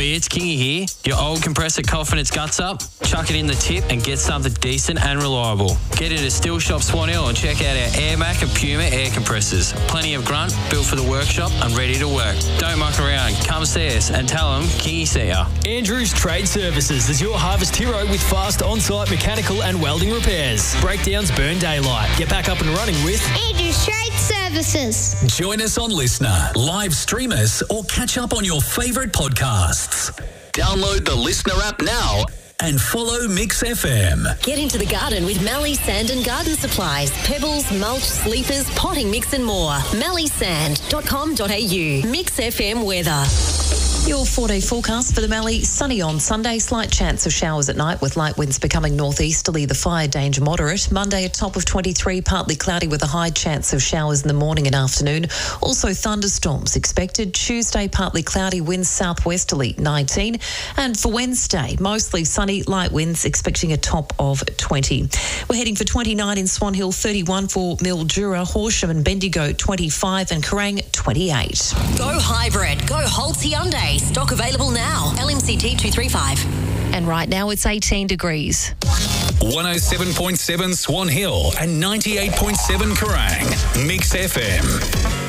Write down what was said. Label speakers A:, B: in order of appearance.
A: it's Kingy here. Your old compressor coughing its guts up? Chuck it in the tip and get something decent and reliable. Get into Steel Shop Swan Hill and check out our AirMac and Puma air compressors. Plenty of grunt, built for the workshop and ready to work. Don't muck around. Come see us and tell them Kingy sent ya.
B: Andrews Trade Services is your harvest hero with fast on-site mechanical and welding repairs. Breakdowns burn daylight. Get back up and running with
C: Andrews Trade Services.
D: Join us on Listener, live stream us, or catch up on your favourite podcasts. Download the Listener app now and follow Mix FM.
E: Get into the garden with Mallee Sand and Garden Supplies. Pebbles, mulch, sleepers, potting mix and more. malleesand.com.au. Mix FM weather.
F: Your 4-day forecast for the Mallee: sunny on Sunday, slight chance of showers at night with light winds becoming northeasterly, the fire danger moderate. Monday, a top of 23, partly cloudy with a high chance of showers in the morning and afternoon. Also thunderstorms expected. Tuesday, partly cloudy, winds southwesterly, 19. And for Wednesday, mostly sunny, light winds, expecting a top of 20. We're heading for 29 in Swan Hill, 31 for Mildura, Horsham and Bendigo, 25 and Kerrang, 28.
E: Go hybrid. Go Holtz Hyundai. Stock available now. LMCT 235.
F: And right now it's 18 degrees.
D: 107.7 Swan Hill and 98.7 Kerrang. Mix FM.